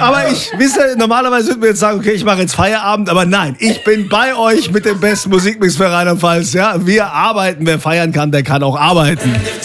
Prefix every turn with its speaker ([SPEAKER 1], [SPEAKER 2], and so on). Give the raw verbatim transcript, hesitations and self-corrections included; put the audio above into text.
[SPEAKER 1] Aber ich wisse, normalerweise würden wir jetzt sagen, okay, ich mache jetzt Feierabend, aber nein, ich bin bei euch mit dem besten Musikmix für Rheinland-Pfalz. Ja? Wir arbeiten, wer feiern kann, der kann auch arbeiten.